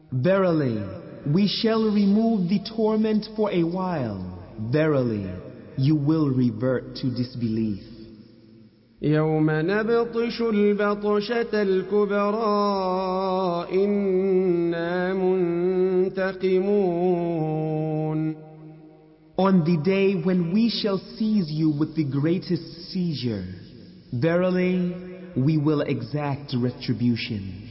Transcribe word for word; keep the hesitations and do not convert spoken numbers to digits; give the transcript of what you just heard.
Verily, we shall remove the torment for a while. Verily, you will revert to disbelief. يوم نبطش البطشة الكبرى إنا منتقمون. On the day when we shall seize you with the greatest seizure, verily, we will exact retribution.